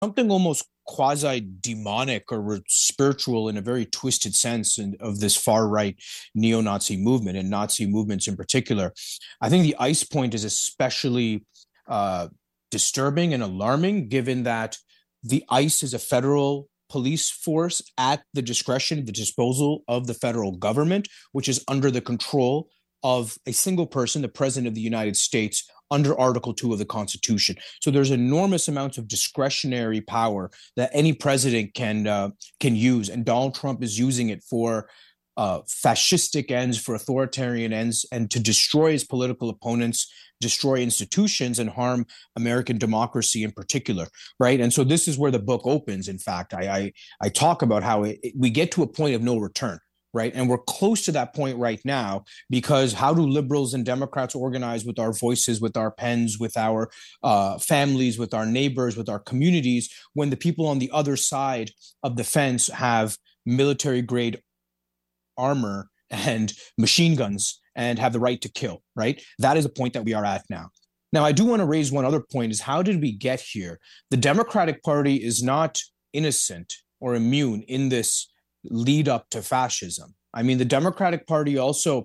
something almost quasi demonic or spiritual in a very twisted sense of this far right neo Nazi movement and Nazi movements in particular. I think the ICE point is especially uh, disturbing and alarming, given that the ICE is a federal police force at the discretion, the disposal of the federal government, which is under the control of a single person, the president of the United States, under Article 2 of the Constitution. So there's enormous amounts of discretionary power that any president can use, and Donald Trump is using it for fascistic ends, for authoritarian ends, and to destroy his political opponents, destroy institutions, and harm American democracy in particular, right? And so this is where the book opens. In fact, I talk about how we get to a point of no return, right? And we're close to that point right now, because how do liberals and Democrats organize with our voices, with our pens, with our families, with our neighbors, with our communities, when the people on the other side of the fence have military grade armor and machine guns and have the right to kill, right? That is the point that we are at now. Now, I do want to raise one other point: is how did we get here? The Democratic Party is not innocent or immune in this lead up to fascism. I mean, the Democratic Party also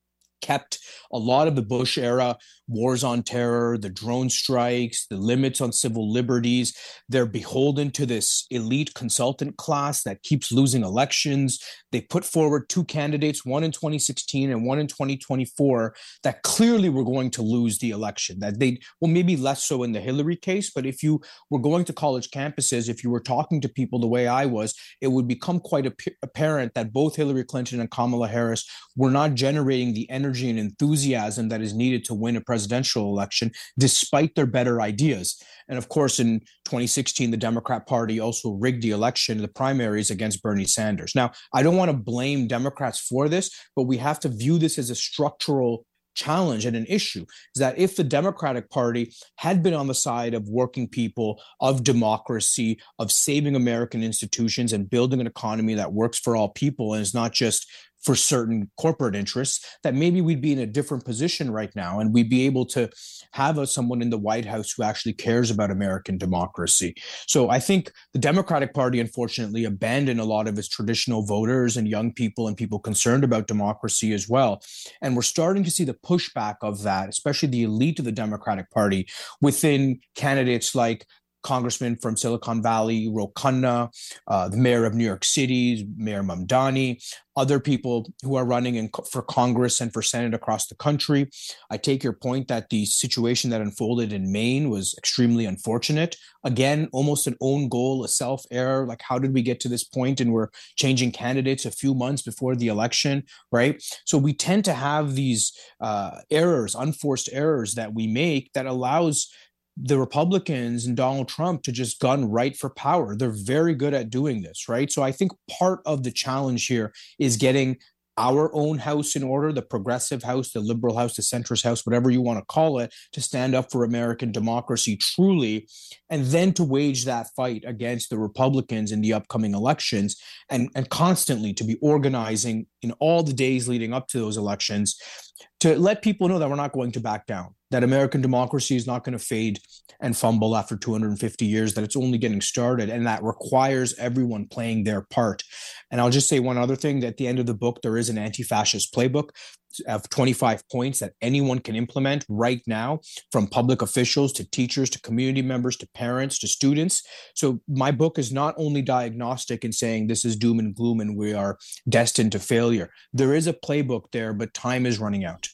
kept a lot of the Bush era wars on terror, the drone strikes, the limits on civil liberties. They're beholden to this elite consultant class that keeps losing elections. They put forward two candidates, one in 2016 and one in 2024, that clearly were going to lose the election. That they, well, maybe less so in the Hillary case, but if you were going to college campuses, if you were talking to people the way I was, it would become quite apparent that both Hillary Clinton and Kamala Harris were not generating the energy and enthusiasm that is needed to win a presidential election, despite their better ideas. And of course, in 2016, the Democrat Party also rigged the election, the primaries, against Bernie Sanders. Now, I don't want to blame Democrats for this, but we have to view this as a structural challenge and an issue. Is that if the Democratic Party had been on the side of working people, of democracy, of saving American institutions and building an economy that works for all people and is not just for certain corporate interests, that maybe we'd be in a different position right now, and we'd be able to have someone in the White House who actually cares about American democracy. So I think the Democratic Party, unfortunately, abandoned a lot of its traditional voters and young people and people concerned about democracy as well. And we're starting to see the pushback of that, especially the elite of the Democratic Party, within candidates like Congressman from Silicon Valley, Ro Khanna, the mayor of New York City, Mayor Mamdani, other people who are running for Congress and for Senate across the country. I take your point that the situation that unfolded in Maine was extremely unfortunate. Again, almost an own goal, a self-error. Like, how did we get to this point? And we're changing candidates a few months before the election, right? So we tend to have these errors, unforced errors that we make that allows the Republicans and Donald Trump to just gun right for power. They're very good at doing this, right? So I think part of the challenge here is getting our own house in order, the progressive house, the liberal house, the centrist house, whatever you want to call it, to stand up for American democracy truly, and then to wage that fight against the Republicans in the upcoming elections, and constantly to be organizing in all the days leading up to those elections to let people know that we're not going to back down, that American democracy is not going to fade and fumble after 250 years, that it's only getting started, and that requires everyone playing their part. And I'll just say one other thing, that at the end of the book, there is an anti-fascist playbook of 25 points that anyone can implement right now, from public officials to teachers to community members to parents to students. So my book is not only diagnostic in saying this is doom and gloom and we are destined to failure. There is a playbook there, but time is running out.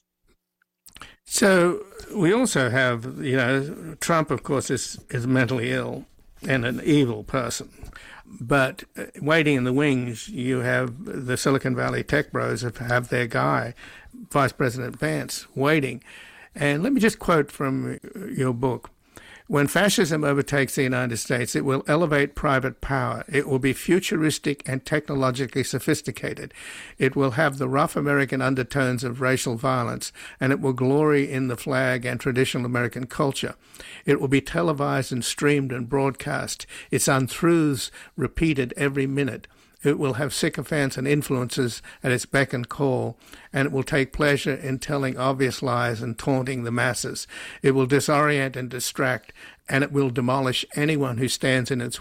So we also have, Trump, of course, is mentally ill and an evil person. But waiting in the wings, you have the Silicon Valley tech bros have their guy, Vice President Vance, waiting. And let me just quote from your book. When fascism overtakes the United States, it will elevate private power. It will be futuristic and technologically sophisticated. It will have the rough American undertones of racial violence, and it will glory in the flag and traditional American culture. It will be televised and streamed and broadcast, its untruths repeated every minute. It will have sycophants and influences at its beck and call, and it will take pleasure in telling obvious lies and taunting the masses. It will disorient and distract, and it will demolish anyone who stands in its